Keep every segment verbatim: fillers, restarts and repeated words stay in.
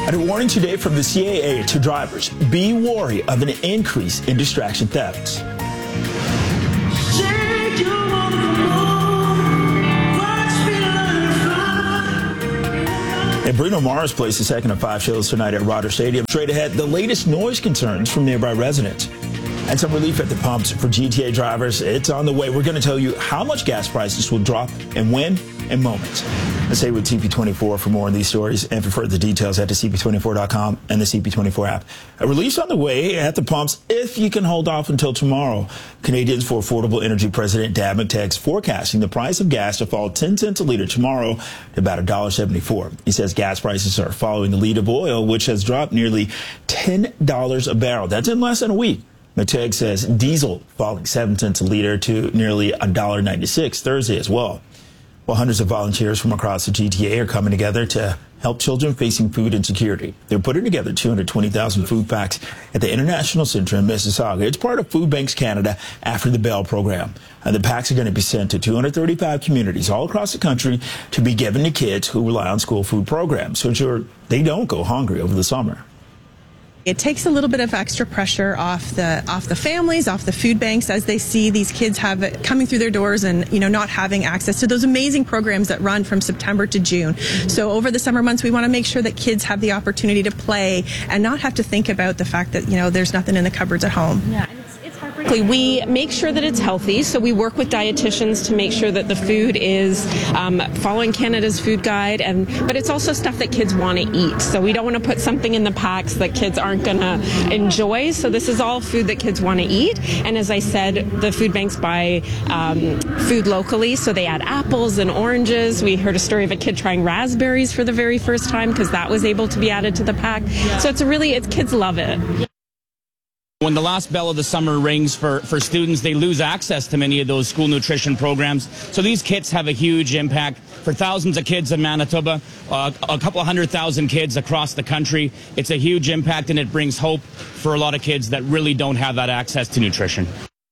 And a warning today from the C A A to drivers. Be wary of an increase in distraction thefts. And Bruno Mars plays the second of five shows tonight at Rogers Stadium. Straight ahead, the latest noise concerns from nearby residents. And some relief at the pumps for G T A drivers. It's on the way. We're going to tell you how much gas prices will drop and when in moments. Let's stay with C P twenty-four for more on these stories and for further details at the C P twenty-four dot com and the C P twenty-four app. A relief's on the way at the pumps if you can hold off until tomorrow. Canadians for Affordable Energy President Dab McTeague's forecasting the price of gas to fall ten cents a liter tomorrow to about one dollar seventy-four. He says gas prices are following the lead of oil, which has dropped nearly ten dollars a barrel. That's in less than a week. McTeague says diesel falling seven cents a liter to nearly one dollar ninety-six Thursday as well. Well, hundreds of volunteers from across the G T A are coming together to help children facing food insecurity. They're putting together two hundred twenty thousand food packs at the International Center in Mississauga. It's part of Food Banks Canada after the Bell program. And the packs are going to be sent to two hundred thirty-five communities all across the country to be given to kids who rely on school food programs to ensure they don't go hungry over the summer. It takes a little bit of extra pressure off the off the families, off the food banks as they see these kids have it coming through their doors and, you know, not having access to those amazing programs that run from September to June. So over the summer months, we want to make sure that kids have the opportunity to play and not have to think about the fact that, you know, there's nothing in the cupboards at home. Yeah. We make sure that it's healthy, so we work with dietitians to make sure that the food is um, following Canada's food guide, and but it's also stuff that kids want to eat. So we don't want to put something in the packs that kids aren't going to enjoy. So this is all food that kids want to eat. And as I said, the food banks buy um, food locally, so they add apples and oranges. We heard a story of a kid trying raspberries for the very first time because that was able to be added to the pack. So it's a really, it's kids love it. When the last bell of the summer rings for, for students, they lose access to many of those school nutrition programs. So these kits have a huge impact for thousands of kids in Manitoba, uh, a couple of hundred thousand kids across the country. It's a huge impact, and it brings hope for a lot of kids that really don't have that access to nutrition.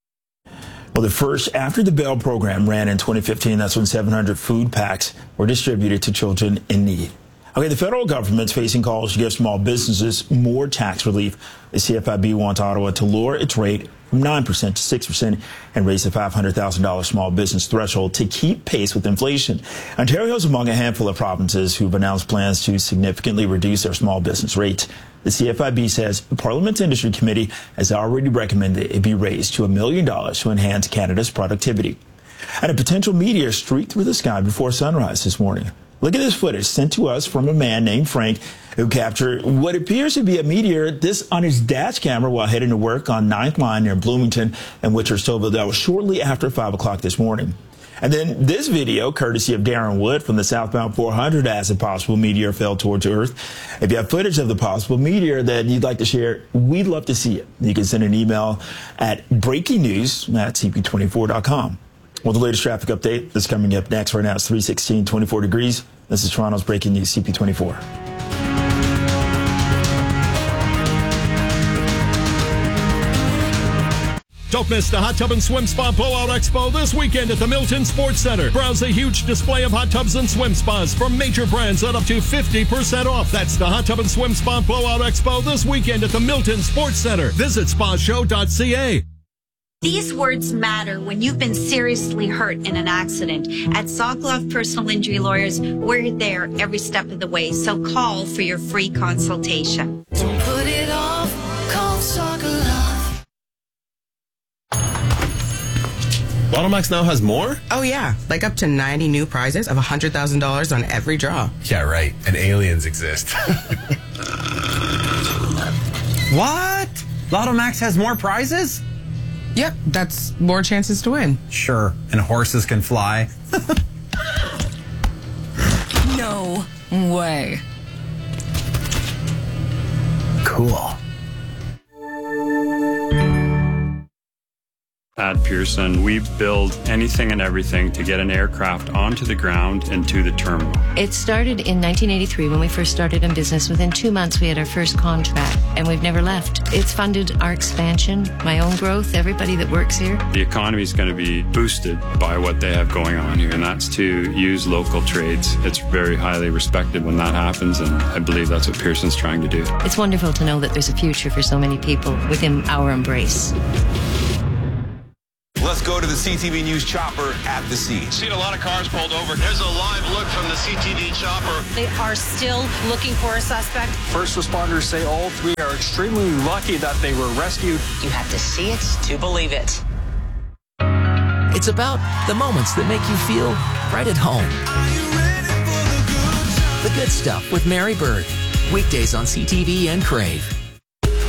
Well, the first after the Bell program ran in twenty fifteen, that's when seven hundred food packs were distributed to children in need. Okay, the federal government's facing calls to give small businesses more tax relief. The C F I B wants Ottawa to lower its rate from nine percent to six percent and raise the five hundred thousand dollars small business threshold to keep pace with inflation. Ontario is among a handful of provinces who've announced plans to significantly reduce their small business rates. The C F I B says the Parliament's Industry Committee has already recommended it be raised to a million dollars to enhance Canada's productivity. And a potential meteor streaked through the sky before sunrise this morning. Look at this footage sent to us from a man named Frank who captured what appears to be a meteor, this on his dash camera while heading to work on ninth Line near Bloomington and Winchester-Stouffville. That was shortly after five o'clock this morning. And then this video, courtesy of Darren Wood from the southbound four hundred, as a possible meteor fell towards Earth. If you have footage of the possible meteor that you'd like to share, we'd love to see it. You can send an email at breaking news at C P twenty-four dot com. Well, the latest traffic update is coming up next. Right now it's three sixteen, twenty-four degrees. This is Toronto's Breaking News, C P twenty-four. Don't miss the Hot Tub and Swim Spa Blowout Expo this weekend at the Milton Sports Center. Browse a huge display of hot tubs and swim spas from major brands at up to fifty percent off. That's the Hot Tub and Swim Spa Blowout Expo this weekend at the Milton Sports Center. Visit spa show dot c a. These words matter when you've been seriously hurt in an accident. At Sokoloff Personal Injury Lawyers, we're there every step of the way, so call for your free consultation. Don't put it off, call Sokoloff. Lotto Max now has more? Oh yeah, like up to ninety new prizes of one hundred thousand dollars on every draw. Yeah, right. And aliens exist. What? Lotto Max has more prizes? Yep, that's more chances to win. Sure, and horses can fly. No way. Cool. at Pearson, we build anything and everything to get an aircraft onto the ground and to the terminal. It started in nineteen eighty-three when we first started in business. Within two months, we had our first contract, and we've never left. It's funded our expansion, my own growth, everybody that works here. The economy is going to be boosted by what they have going on here, and that's to use local trades. It's very highly respected when that happens, and I believe that's what Pearson's trying to do. It's wonderful to know that there's a future for so many people within our embrace. Let's go to the C T V News chopper at the scene. Seen a lot of cars pulled over. Here's a live look from the C T V chopper. They are still looking for a suspect. First responders say all three are extremely lucky that they were rescued. You have to see it to believe it. It's about the moments that make you feel right at home. The Good Stuff with Mary Bird. Weekdays on C T V and Crave.